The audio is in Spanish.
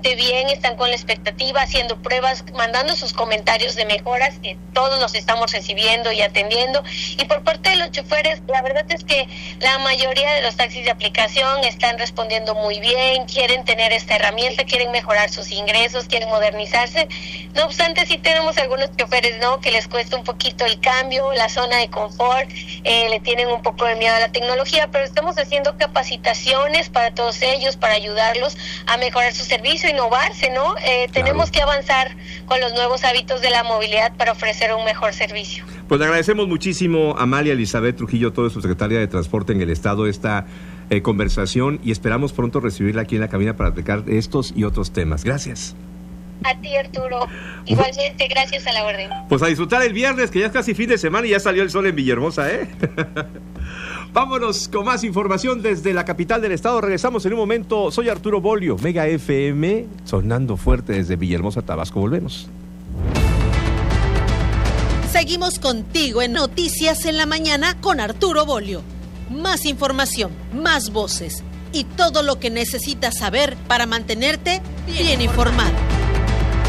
sumamente bien, están con la expectativa, haciendo pruebas, mandando sus comentarios de mejoras, que todos los estamos recibiendo y atendiendo. Y por parte de los choferes, la verdad es que la mayoría de los taxis de aplicación están respondiendo muy bien, quieren tener esta herramienta, quieren mejorar sus ingresos, quieren modernizarse. No obstante, sí tenemos algunos choferes, ¿no?, que les cuesta un poquito el cambio, la zona de confort, le tienen un poco de miedo a la tecnología, pero estamos haciendo capacitaciones para todos ellos, para ayudarlos a mejorar su servicio, innovarse, ¿no? Tenemos que avanzar con los nuevos hábitos de la movilidad para ofrecer un mejor servicio. Pues le agradecemos muchísimo a Amalia Elizabeth Trujillo, todo subsecretaria de Transporte en el Estado, esta conversación, y esperamos pronto recibirla aquí en la cabina para aplicar estos y otros temas. Gracias. A ti, Arturo. Igualmente, gracias a la orden. Pues a disfrutar el viernes, que ya es casi fin de semana y ya salió el sol en Villahermosa, ¿eh? Vámonos con más información desde la capital del estado. Regresamos en un momento. Soy Arturo Bolio, Mega FM, sonando fuerte desde Villahermosa, Tabasco. Volvemos. Seguimos contigo en Noticias en la Mañana con Arturo Bolio. Más información, más voces y todo lo que necesitas saber para mantenerte bien informado.